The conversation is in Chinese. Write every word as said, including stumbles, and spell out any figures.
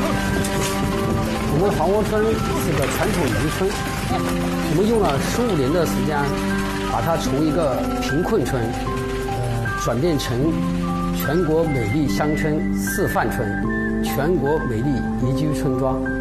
我们黄窝村是个传统渔村，我们用了十五年的时间，把它从一个贫困村，呃，转变成全国美丽乡村示范村、全国美丽宜居村庄。